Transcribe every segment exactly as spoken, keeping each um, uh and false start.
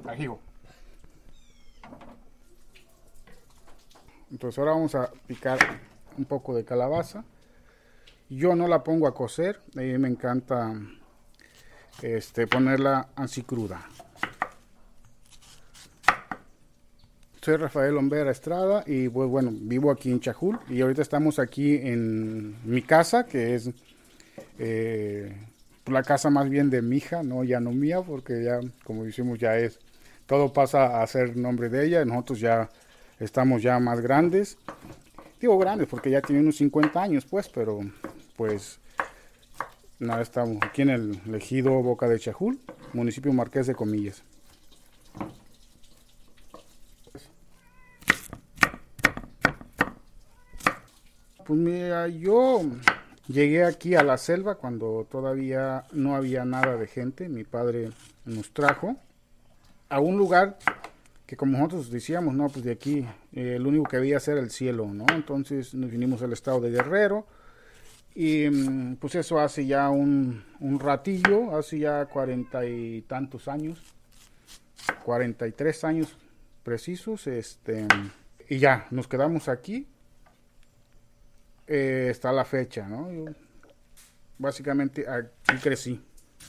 ajío. Entonces ahora vamos a picar un poco de calabaza. Yo no la pongo a cocer, a mí me encanta este, ponerla así cruda. Soy Rafael Lombera Estrada y pues, bueno, vivo aquí en Chajul y ahorita estamos aquí en mi casa, que es eh, la casa más bien de mi hija, no ya no mía, porque ya, como decimos, ya es, todo pasa a ser nombre de ella. Nosotros ya estamos ya más grandes, digo grandes porque ya tiene unos cincuenta años pues, pero pues nada, estamos aquí en el ejido Boca de Chajul, municipio Marqués de Comillas. Pues mira, yo llegué aquí a la selva cuando todavía no había nada de gente. Mi padre nos trajo a un lugar que, como nosotros decíamos, no, pues de aquí eh, lo único que había era el cielo, ¿no? Entonces nos vinimos al estado de Guerrero y pues eso hace ya un, un ratillo, hace ya cuarenta y tantos años, cuarenta y tres años precisos, este, y ya nos quedamos aquí. Eh, está la fecha, ¿no? Yo básicamente aquí crecí.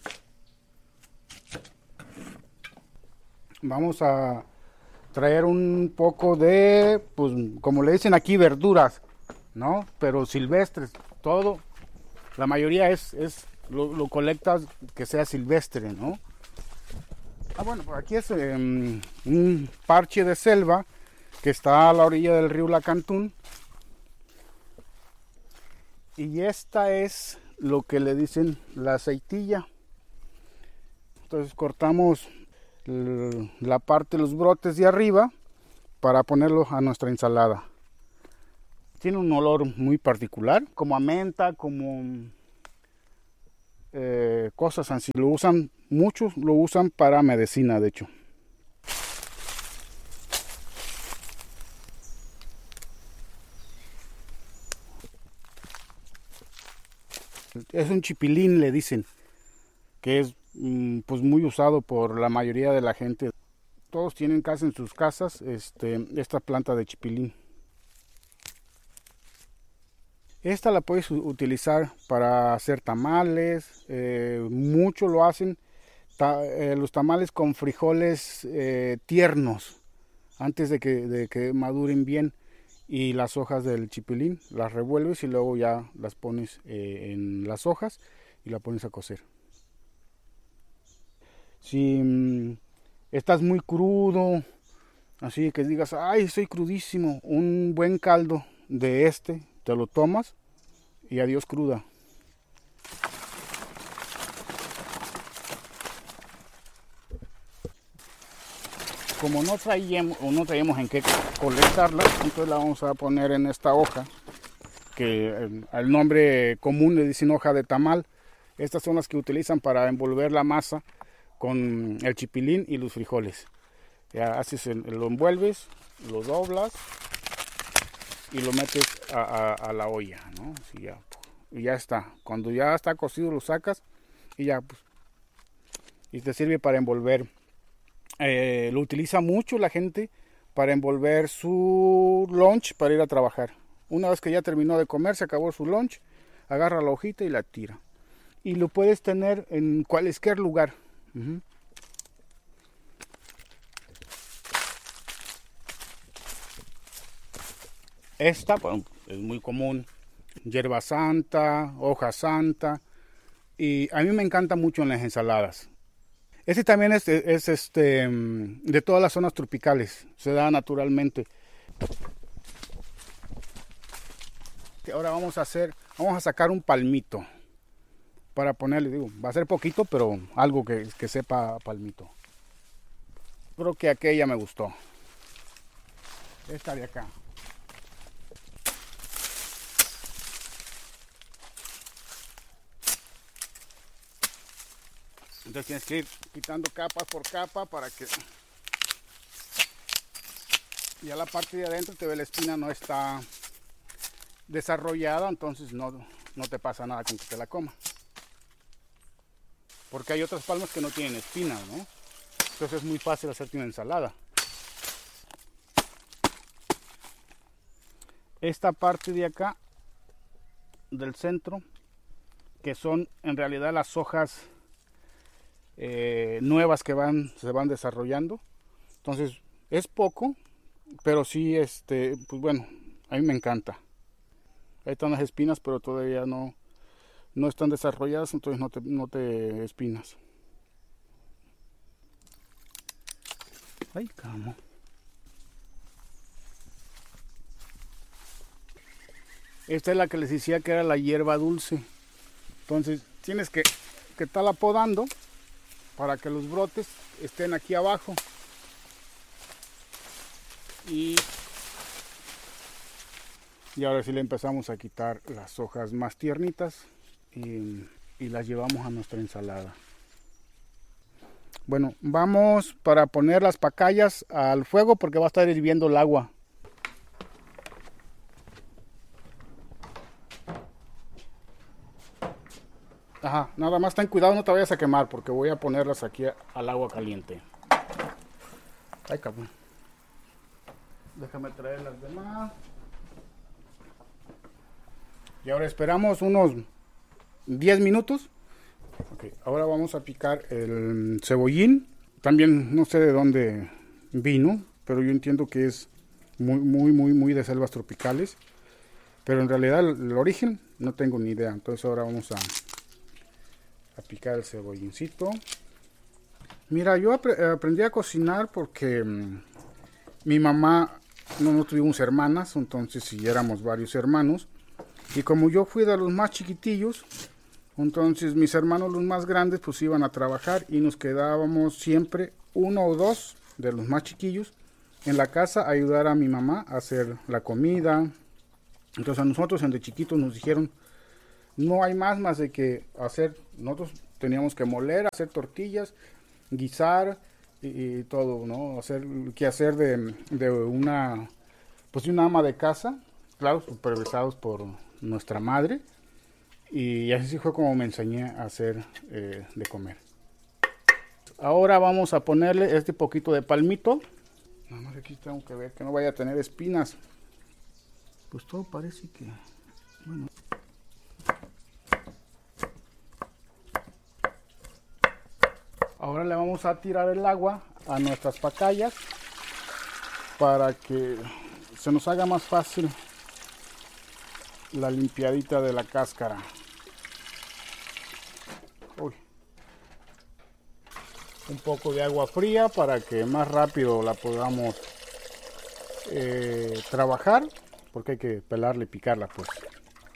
Vamos a traer un poco de, pues, como le dicen aquí, verduras, ¿no? Pero silvestres, todo. La mayoría es, es lo, lo colectas que sea silvestre, ¿no? Ah, bueno, pues aquí es eh, un parche de selva que está a la orilla del río Lacantún. Y esta es lo que le dicen la aceitilla. Entonces cortamos la parte de los brotes de arriba para ponerlos a nuestra ensalada. Tiene un olor muy particular, como a menta, como eh, cosas así. Lo usan, muchos lo usan para medicina, de hecho. Es un chipilín, le dicen, que es pues muy usado por la mayoría de la gente. Todos tienen casi en sus casas este, esta planta de chipilín. Esta la puedes utilizar para hacer tamales, eh, muchos lo hacen, ta, eh, los tamales con frijoles eh, tiernos, antes de que, de que maduren bien. Y las hojas del chipilín las revuelves y luego ya las pones eh, en las hojas y la pones a cocer. Si mmm, estás muy crudo, así que digas, ay, estoy crudísimo, un buen caldo de este te lo tomas y adiós cruda. Como no traíamos, o no traíamos en qué colectarla, entonces la vamos a poner en esta hoja, que eh, al nombre común le dicen hoja de tamal. Estas son las que utilizan para envolver la masa con el chipilín y los frijoles. Ya haces el, lo envuelves, lo doblas y lo metes a, a, a la olla, ¿no? Así ya, y ya está. Cuando ya está cocido lo sacas y ya, pues, y te sirve para envolver. Eh, lo utiliza mucho la gente para envolver su lunch para ir a trabajar. Una vez que ya terminó de comer, se acabó su lunch, agarra la hojita y la tira. Y lo puedes tener en cualquier lugar. Uh-huh. Esta, bueno, es muy común. Hierba santa, hoja santa. Y a mí me encanta mucho en las ensaladas. Este también es, es este, de todas las zonas tropicales, se da naturalmente. Ahora vamos a hacer, vamos a sacar un palmito para ponerle, digo, va a ser poquito, pero algo que, que sepa palmito. Creo que aquella me gustó. Esta de acá. Entonces tienes que ir quitando capa por capa para que ya la parte de adentro te ve la espina no está desarrollada, entonces no, no te pasa nada con que te la coma. Porque hay otras palmas que no tienen espinas, ¿no? Entonces es muy fácil hacerte una ensalada. Esta parte de acá del centro, que son en realidad las hojas eh, nuevas que van se van desarrollando, entonces es poco, pero sí, este, pues bueno, a mí me encanta. Ahí están las espinas, pero todavía no, no están desarrolladas, entonces no te, no te espinas. Ay, camo. Esta es la que les decía que era la hierba dulce. Entonces tienes que, que estarla podando para que los brotes estén aquí abajo. Y, y ahora sí le empezamos a quitar las hojas más tiernitas y, y las llevamos a nuestra ensalada. Bueno, vamos para poner las pacayas al fuego porque va a estar hirviendo el agua. Ajá, nada más ten cuidado, no te vayas a quemar porque voy a ponerlas aquí al agua caliente. Ay, cabrón. Déjame traer las demás. Y ahora esperamos unos diez minutos. Okay, ahora vamos a picar el cebollín. También no sé de dónde vino, pero yo entiendo que es muy, muy, muy, muy de selvas tropicales. Pero en realidad el, el origen no tengo ni idea. Entonces ahora vamos a, a picar el cebollincito. Mira, yo ap aprendí a cocinar porque mmm, mi mamá, no, no tuvimos hermanas, entonces sí éramos varios hermanos. Y como yo fui de los más chiquitillos, entonces mis hermanos los más grandes pues iban a trabajar y nos quedábamos siempre uno o dos de los más chiquillos en la casa a ayudar a mi mamá a hacer la comida. Entonces a nosotros de chiquitos nos dijeron, no hay más más de que hacer, nosotros teníamos que moler, hacer tortillas, guisar y, y todo, ¿no? Hacer que hacer de, de una, pues de una ama de casa, claro, supervisados por nuestra madre. Y así fue como me enseñé a hacer eh, de comer. Ahora vamos a ponerle este poquito de palmito. Nada más aquí tengo que ver que no vaya a tener espinas. Pues todo parece que... bueno. Ahora le vamos a tirar el agua a nuestras pacayas para que se nos haga más fácil la limpiadita de la cáscara. Uy. Un poco de agua fría para que más rápido la podamos eh, trabajar, porque hay que pelarla y picarla pues.